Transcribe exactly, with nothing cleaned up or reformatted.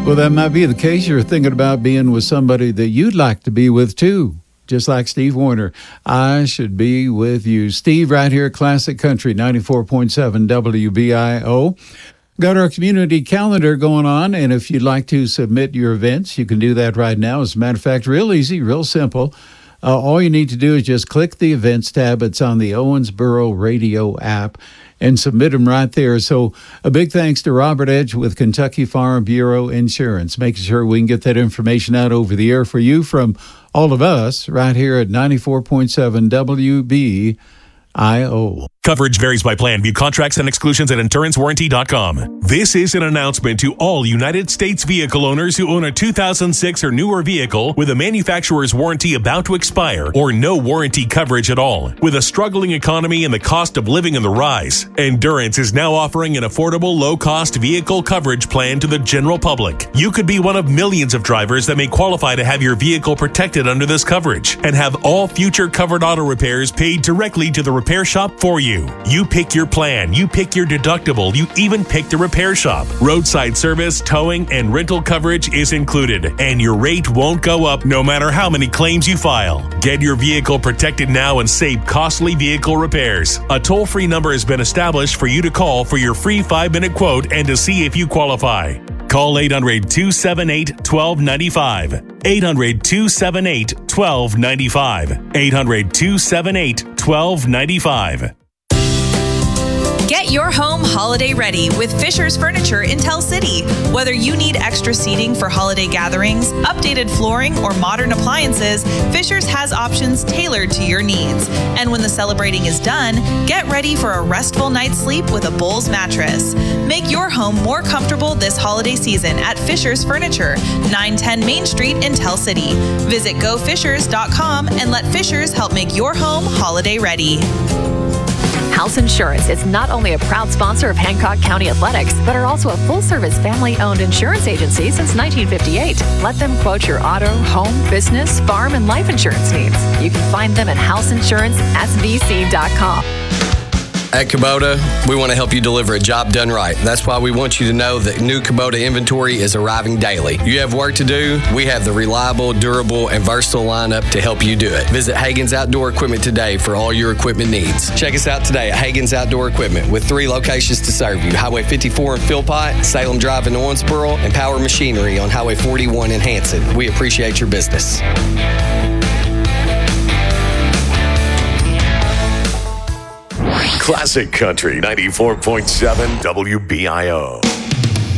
Well, that might be the case. You're thinking about being with somebody that you'd like to be with, too. Just like Steve Wariner. I should be with you. Steve, right here at Classic Country, ninety-four point seven W B I O. Got our community calendar going on, and if you'd like to submit your events, you can do that right now. As a matter of fact, real easy, real simple. Uh, all you need to do is just click the events tab. It's on the Owensboro Radio app, and submit them right there. So a big thanks to Robert Edge with Kentucky Farm Bureau Insurance, making sure we can get that information out over the air for you from all of us right here at ninety-four point seven W B I O. Coverage varies by plan. View contracts and exclusions at endurance warranty dot com. This is an announcement to all United States vehicle owners who own a two thousand six or newer vehicle with a manufacturer's warranty about to expire or no warranty coverage at all. With a struggling economy and the cost of living on the rise, Endurance is now offering an affordable, low-cost vehicle coverage plan to the general public. You could be one of millions of drivers that may qualify to have your vehicle protected under this coverage and have all future covered auto repairs paid directly to the repair shop for you. You pick your plan, you pick your deductible, you even pick the repair shop. Roadside service, towing, and rental coverage is included, and your rate won't go up no matter how many claims you file. Get your vehicle protected now and save costly vehicle repairs. A toll-free number has been established for you to call for your free five-minute quote and to see if you qualify. Call eight hundred, two seven eight, one two nine five. eight hundred, two seven eight, one two nine five. eight hundred, two seven eight, one two nine five. Get your home holiday ready with Fisher's Furniture in Tell City. Whether you need extra seating for holiday gatherings, updated flooring, or modern appliances, Fisher's has options tailored to your needs. And when the celebrating is done, get ready for a restful night's sleep with a Bowls mattress. Make your home more comfortable this holiday season at Fisher's Furniture, nine ten Main Street in Tell City. Visit go fishers dot com and let Fisher's help make your home holiday ready. House Insurance is not only a proud sponsor of Hancock County Athletics, but are also a full-service family-owned insurance agency since nineteen fifty-eight. Let them quote your auto, home, business, farm, and life insurance needs. You can find them at house insurance s b c dot com. At Kubota, we want to help you deliver a job done right. That's why we want you to know that new Kubota inventory is arriving daily. You have work to do, we have the reliable, durable, and versatile lineup to help you do it. Visit Hagen's Outdoor Equipment today for all your equipment needs. Check us out today at Hagen's Outdoor Equipment with three locations to serve you. Highway fifty-four in Philpott, Salem Drive in Owensboro, and Power Machinery on Highway forty-one in Hanson. We appreciate your business. Classic Country ninety-four point seven W B I O.